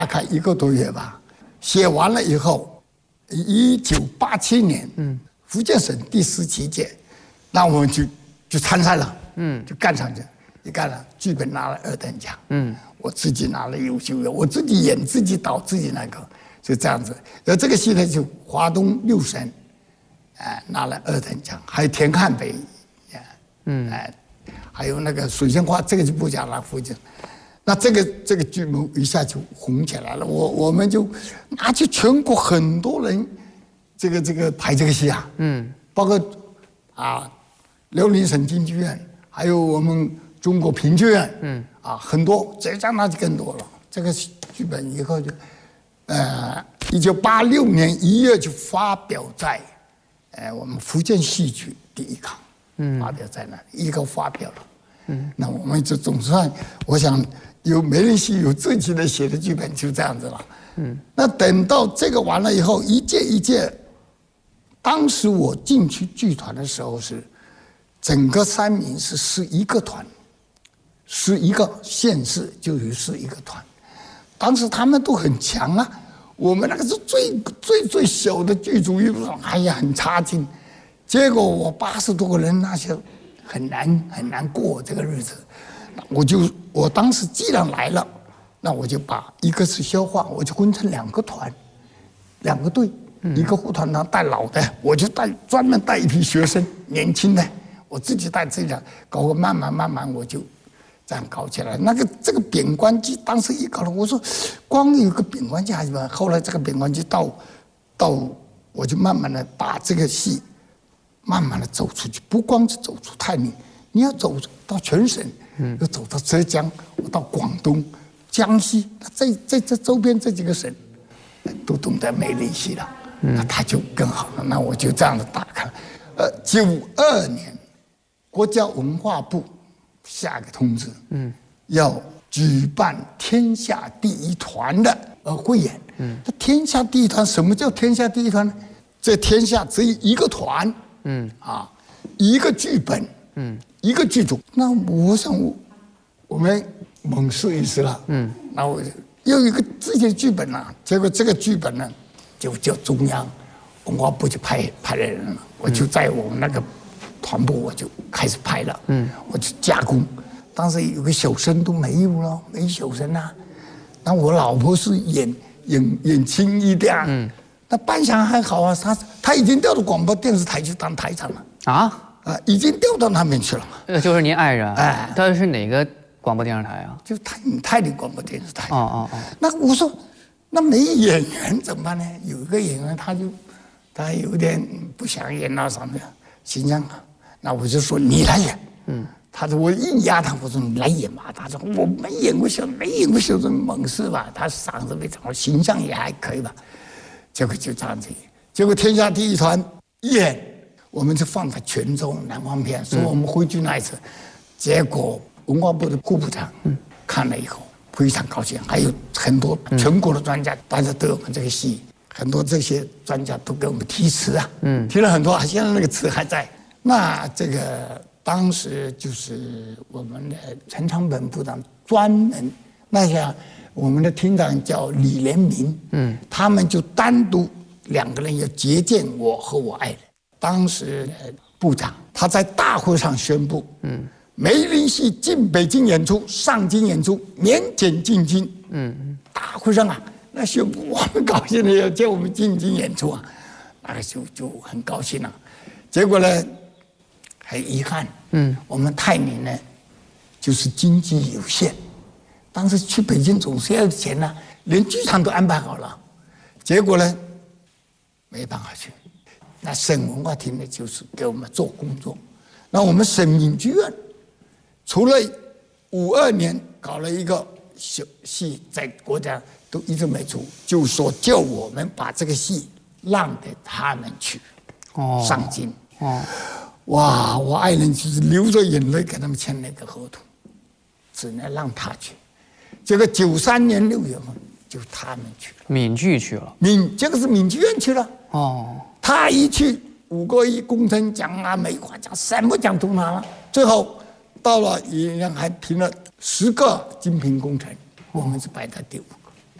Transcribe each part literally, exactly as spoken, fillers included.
大概一个多月吧。写完了以后，一九八七年，嗯，福建省第十七届，那我们就就参赛了，嗯，就干上去，一干了，剧本拿了二等奖，嗯，我自己拿了优秀的，我自己演自己导自己那个，就这样子。然后这个戏呢，就华东六省，哎、呃，拿了二等奖，还有田汉北，嗯，哎、呃，还有那个水仙花，这个就不讲了，福建。那这个这个剧目一下就红起来了，我我们就拿去全国很多人，这个这个排这个戏啊，嗯，包括啊，辽宁省京剧院，还有我们中国评剧院，嗯，啊，很多，浙江那就更多了。这个剧本以后就，呃，一九八六年一月就发表在，呃，我们福建戏曲第一刊，嗯，发表在那里，一个发表了，嗯，那我们就总算，我想。有梅林戏有自己的写的剧本，就这样子了。嗯，那等到这个完了以后，一届一届，当时我进去剧团的时候是，整个三明是十一个团，十一个县市就有十一个团，当时他们都很强啊，我们那个是最最最小的剧组，又哎呀很差劲，结果我八十多个人那些很难很难过这个日子。我就我当时既然来了，那我就把一个是消化，我就分成两个团，两个队，嗯、一个护团长带老的，我就带专门带一批学生，年轻的，我自己带自己的，搞个慢慢慢慢我就这样搞起来。那个这个扁关机当时一搞了，我说光有个扁关机还是吧，后来这个扁关机到到我就慢慢的把这个戏慢慢的走出去，不光是走出太平，你要走到全省。嗯，又走到浙江，我到广东、江西，这这这周边这几个省，都懂得梅林戏了，嗯、那他就更好了。那我就这样子打开了。呃，九二年，国家文化部下个通知，嗯，要举办天下第一团的呃汇演。嗯，那天下第一团，什么叫天下第一团呢？这天下只有一个团，嗯啊，一个剧本，嗯。一个剧组，那我想我我们猛试一试了，嗯，那我又有一个自己的剧本啊，结果这个剧本呢，就叫中央文化部就派派来人了，我就在我们那个团部我就开始拍了，嗯，我就加工，当时有个小生都没有了，没小生啊，那我老婆是演演演青衣的啊，嗯，那扮相还好啊，她她已经调到广播电视台去当台长了啊。啊，已经调到那边去了嘛？ 呃，就是您爱人， 哎， 他是哪个广播电视台啊？ 就泰泰林广播电视台。 哦哦哦。 那我说，那没演员怎么办呢？有一个演员，他就他有点不想演那什么的形象，那我就说你来演。嗯。他说我硬压他，我说你来演吧。他说我没演过小，没演过小生猛士吧？他嗓子非常好，形象也还可以吧？结果就这样子演，结果天下第一团演。我们就放在泉州南方片，说我们回去那一次，嗯、结果文化部的顾部长、嗯、看了以后非常高兴，还有很多全国的专家，嗯、大家对我们这个戏，很多这些专家都给我们提词啊，嗯，提了很多，现在那个词还在。那这个当时就是我们的陈长本部长专门，那像我们的厅长叫李连民，嗯，他们就单独两个人要接见我和我爱人。当时的部长他在大会上宣布，嗯，梅林戏进北京演出，上京演出免检进京。嗯，大会上啊，那宣布我们高兴的要叫我们进京演出啊，那个就就很高兴了、啊。结果呢，很遗憾，嗯，我们泰宁呢，就是经济有限，当时去北京总是要钱呐、啊，连剧场都安排好了，结果呢，没办法去。那省文化厅呢，就是给我们做工作。那我们省闽剧院，除了五二年搞了一个小戏，在国家都一直没出，就说叫我们把这个戏让给他们去，哦，上京。哦，哇，我爱人就是流着眼泪给他们签那个合同，只能让他去。结果九三年六月份，就他们去了， 闽剧去了， 闽这个是闽剧院去了。 哦。 他一去，五个亿工程奖啊、梅花奖，什么奖都拿了。最后到了，人家还评了十个精品工程，我们是排在第五个。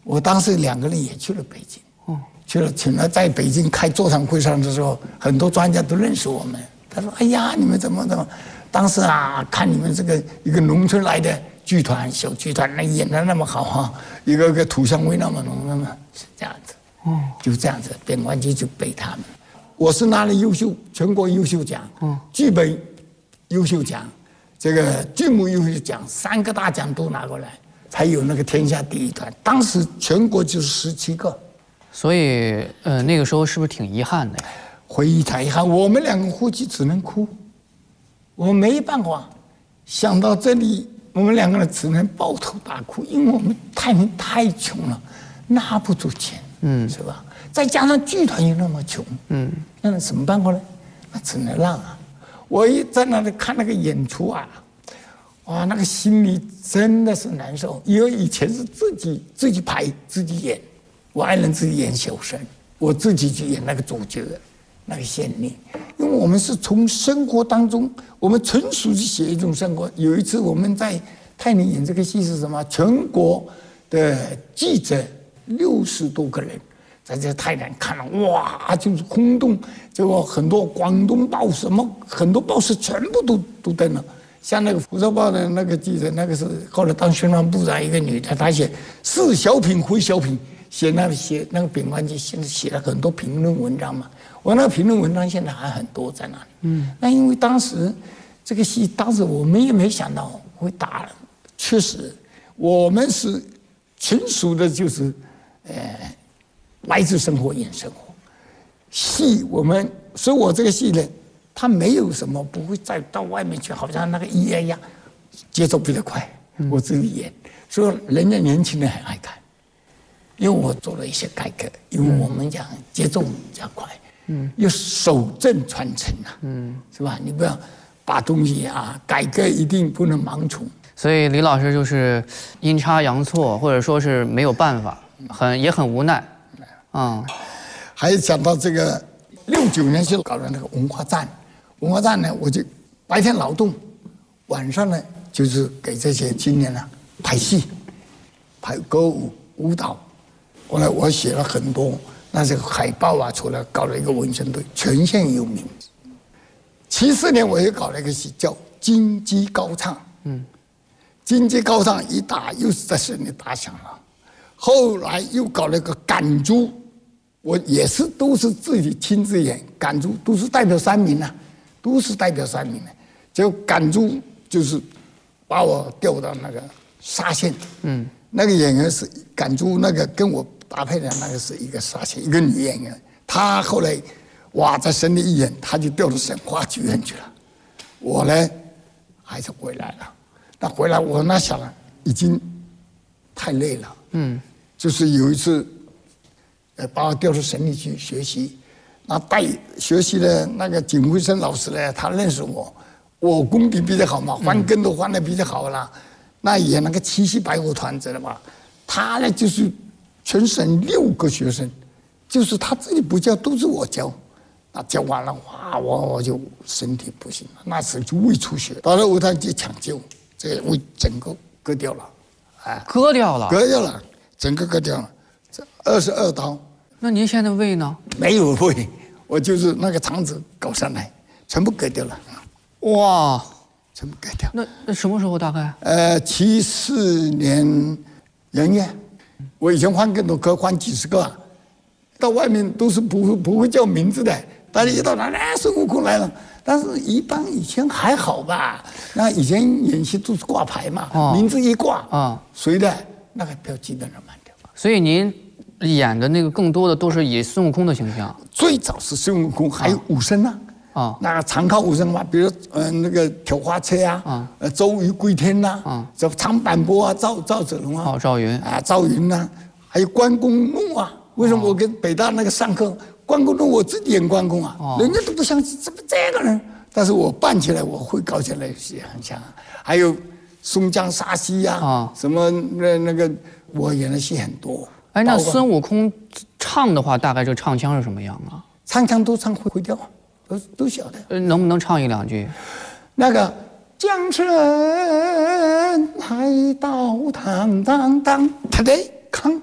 我当时两个人也去了北京，哦，去了，请了在北京开座谈会上的时候，很多专家都认识我们。他说：“哎呀，你们怎么怎么？当时啊，看你们这个一个农村来的剧团，小剧团，那演得那么好哈、啊，一个个土香味那么浓，那么是这样子。哦，就这样子，边关机就背他们。我是拿了优秀全国优秀奖，哦，剧本优秀奖，这个剧目优秀奖，三个大奖都拿过来。”才有那个天下第一团，当时全国就是十七个， 所以呃那个时候是不是挺遗憾的呀？ 非常遗憾，我们两个夫妻只能哭，我没办法。想到这里，我们两个人只能抱头大哭，因为我们太太穷了，拿不出钱，嗯，是吧？再加上剧团又那么穷，嗯，那什么办法呢？那只能让啊。我一在那里看那个演出啊。哇，那个心里真的是难受，因为以前是自己自己排自己演，我爱人自己演小生，我自己去演那个主角，那个县令。因为我们是从生活当中，我们纯属是写一种生活。有一次我们在泰宁演这个戏是什么？全国的记者六十多个人在这泰南看了，哇，就是轰动，结果很多广东报什么很多报纸全部都都登了。像那个《福州报》的那个记者，那个是后来当宣传部长一个女的，她写是小品非小品，写那个写那个扁官机，现在写了很多评论文章嘛。我那个评论文章现在还很多在那里。嗯，那因为当时这个戏，当时我们也没想到会打，确实我们是纯属的就是呃来自生活演生活。戏我们，所以我这个戏呢。他没有什么，不会再到外面去，好像那个一样一样，节奏比较快。我自己演，所以人家年轻人很爱看，因为我做了一些改革，因为我们讲节奏加快，嗯，又守正传承啊，嗯，是吧？你不要把东西啊改革，一定不能盲从。 所以李老师就是阴差阳错，或者说是没有办法，很也很无奈，啊、嗯。 还有讲到这个六九年就搞了那个文化站。文化站呢，我就白天劳动，晚上呢就是给这些青年呢排戏、排歌舞、舞蹈。后来我写了很多，那这个海报啊出来，搞了一个文宣队，全县有名。七四年我又搞了一个戏叫《金鸡高唱》，嗯，金鸡高唱一打又是在省里打响了。后来又搞了一个赶猪，我也是都是自己亲自演，赶猪都是代表三民啊。都是代表三民的，结果赶猪就是把我调到那个沙县，嗯，那个演员是赶猪，那个跟我搭配的那个是一个沙县，一个女演员，她后来哇在省里一演，她就调到省话剧院去了，我呢还是回来了，那回来我那想了已经太累了，嗯，就是有一次，呃把我调到省里去学习。那带学习的那个景辉生老师呢，他认识我，我功底比较好嘛，翻跟头翻的比较好啦。嗯、那演那个七夕白虎团知道吧？他呢就是全省六个学生，就是他自己不教，都是我教。那教完了，哇，我我就身体不行了，那时候就胃出血，到了舞台去抢救，这个胃整个割掉了， 哎，割掉了， 割掉了，整个割掉了，这二十二刀。 那您现在胃呢？ 没有胃，我就是那个肠子搞上来，全部割掉了。 哇， 全部割掉。 那那什么时候大概？ 呃，七四年元月，我以前换更多可换几十个、啊，到外面都是不会不会叫名字的，大家一到那，哎，孙悟空来了。但是一般以前还好吧？那以前演戏都是挂牌嘛，哦、名字一挂啊，谁、哦、的那个票基本上满掉。 所以您演的那个更多的都是以孙悟空的形象。 最早是孙悟空，还有武生啊，啊、哦，那个常靠武生嘛，比如呃那个挑花车啊，啊、呃周瑜归天呐、啊，啊，这长坂坡啊，赵赵子龙啊， 哦，赵云啊，赵云呐、啊，还有关公怒啊。为什么我跟北大那个上课，关公怒我自己演关公啊，哦、人家都不相信怎么这个人，但是我扮起来我会搞起来也很像。还有松江沙溪呀、啊，哦、什么那那个我演的戏很多。 哎，那孙悟空唱的话，大概这唱腔是什么样啊？ 唱腔都唱会会调，都都晓得。 呃，能不能唱一两句？ 那个江山海道堂当当，他得康，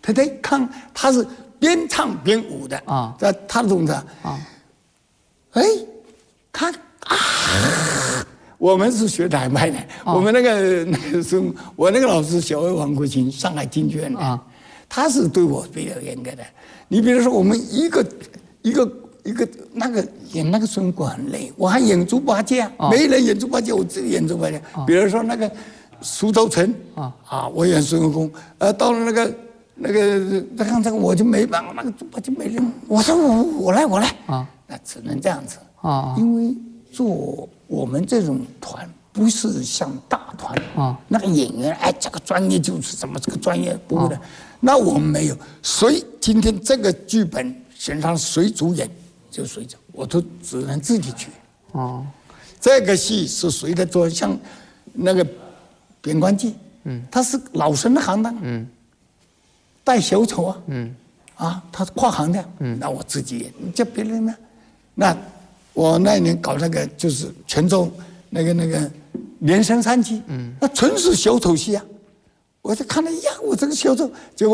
他在看，他是边唱边舞的啊， 在他的动作啊，哎，看啊，我们是学台派的，啊、我们那个那个是，我那个老师小王国清，上海京剧院的，啊、他是对我比较严格的。你比如说，我们一个一个一个那个演那个孙悟空很累，我还演猪八戒啊，啊没人演猪八戒，我自己演猪八戒。啊、比如说那个苏州城啊啊，我演孙悟空，呃，到了那个。那个，那看这个我就没办法，那个猪八戒没人，我说我我来我来啊，那只能这样子啊，因为做我们这种团不是像大团啊，那个演员哎这个专业就是什么这个专业不会的，啊、那我们没有，所以今天这个剧本身上谁主演就谁走，我都只能自己去哦。这个戏是谁的做？像那个《边关记》，嗯，他是老生的行当，嗯。带小丑啊，嗯，啊，他是跨行的，嗯，那我自己演，你叫别人呢？那我那一年搞那个就是泉州那个那个连升三期，嗯，那纯是小丑戏啊，我就看了一样，我这个小丑，结果。